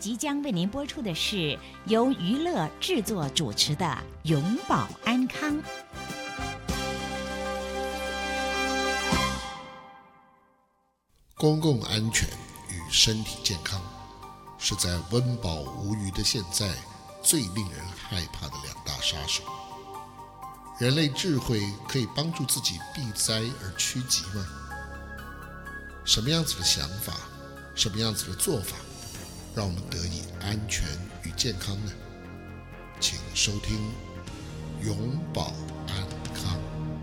即将为您播出的是由娱乐制作主持的《永保安康》。 公共安全与身体健康是在温饱无余的现在最令人害怕的两大杀手。人类智慧可以帮助自己避灾而趋吉吗？什么样子的想法，什么样子的做法，让我们得以安全与健康呢？请收听永保安康。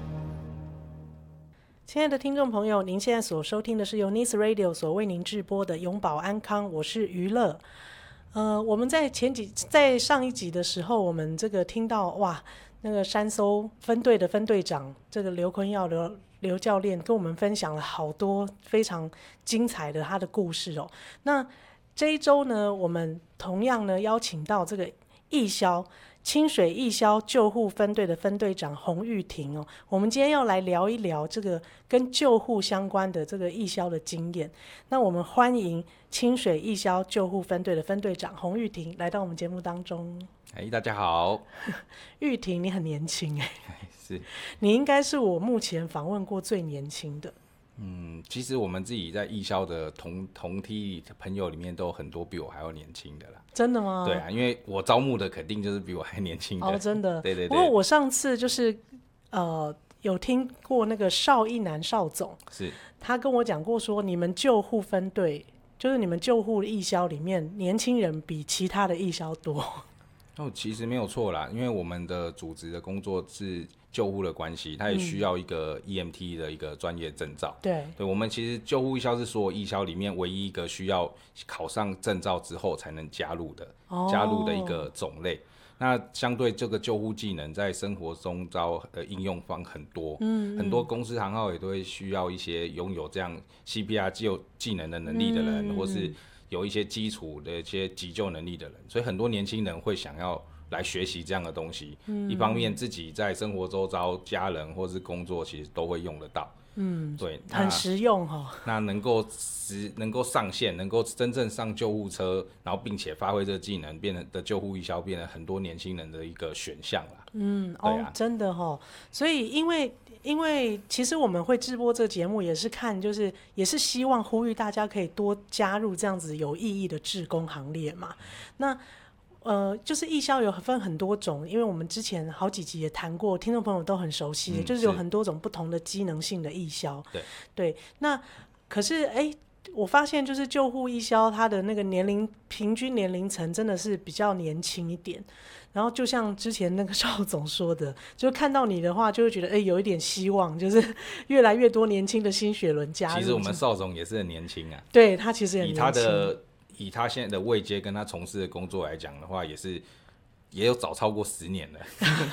亲爱的听众朋友，您现在所收听的是由 Nice Radio 所为您制播的永保安康，我是娱乐。我们在上一集的时候，我们这个听到哇，那个山搜分队的分队长这个刘坤耀刘教练跟我们分享了好多非常精彩的他的故事哦。那这一周呢，我们同样呢邀请到这个义消清水义消救护分队的分队长洪玉婷哦，我们今天要来聊一聊这个跟救护相关的这个义消的经验。那我们欢迎清水义消救护分队的分队长洪玉婷来到我们节目当中。 大家好。 玉婷，你很年轻是， 你应该是我目前访问过最年轻的。 其实我们自己在义消的同梯朋友里面都有很多比我还要年轻的啦。 真的吗？ 对啊，因为我招募的肯定就是比我还年轻的。 哦，真的。 对对对。 不过我上次就是有听过那个邵一南邵总， 是他跟我讲过说，你们救护分队就是你们救护义消里面年轻人比其他的义消多。 其实没有错啦，因为我们的组织的工作是救护的关系，它也需要一个 EMT 的一个专业证照。 对， 我们其实救护义消是所有义消里面唯一一个需要考上证照之后才能加入的一个种类。那相对这个救护技能在生活中应用方很多，很多公司行号也都会需要一些拥有这样 CPR 技能的能力的人，或是有一些基础的一些急救能力的人，所以很多年轻人会想要来学习这样的东西。一方面自己在生活周遭家人或是工作其实都会用得到。对， 很实用那能够上线，能够真正上救护车，然后并且发挥这个技能，变成的救护义消变成很多年轻人的一个选项啦。对啊， 真的所以因为其实我们会直播这个节目，也是也是希望呼吁大家可以多加入这样子有意义的志工行列嘛。那就是义消有分很多种，因为我们之前好几集也谈过，听众朋友都很熟悉，就是有很多种不同的机能性的义消。对，那可是我发现就是救护义消它的那个平均年龄层真的是比较年轻一点。然后就像之前那个邵总说的，就看到你的话就会觉得有一点希望，就是越来越多年轻的新血轮加入。 其实我们邵总也是很年轻啊。 对，他其实很年轻。 以他现在的位阶跟他从事的工作来讲的话，也有早超过10年了。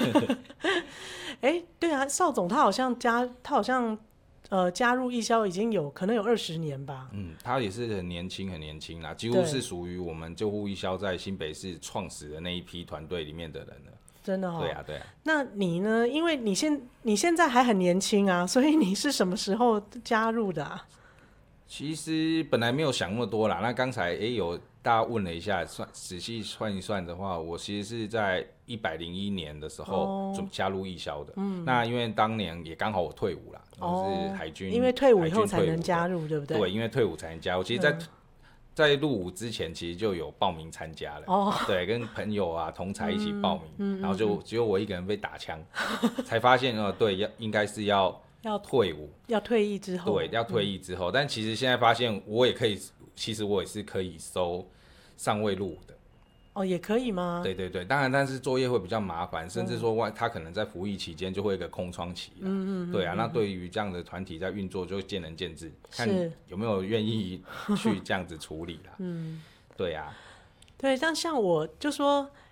对啊，邵总他好像加入义消已经可能有20年吧。 他也是很年轻啦，几乎是属于我们救护义消在新北市创始的那一批团队里面的人了。 真的对啊。 那你呢？因为你现在还很年轻啊，所以你是什么时候加入的啊？ 其实本来没有想那么多啦，那刚才有大家问了一下，仔细算一算的话，我其实是在101年的时候加入义消的。那因为当年也刚好我退伍啦，我是海军， 因为退伍以后才能加入，对不对？ 对，因为退伍才能加入。其实在入伍之前，其实就有报名参加了。对，跟朋友啊同才一起报名，然后就只有我一个人被打枪，才发现对，应该是要退伍， 要退役之后。 对，要退役之后。但其实现在发现其实我也是可以收尚未入伍的。 也可以吗？ 对，当然，但是作业会比较麻烦，甚至说他可能在服役期间就会有一个空窗期。对啊，那对于这样的团体在运作就见仁见智，看有没有愿意去这样子处理啦。对啊。 对，但像我就说，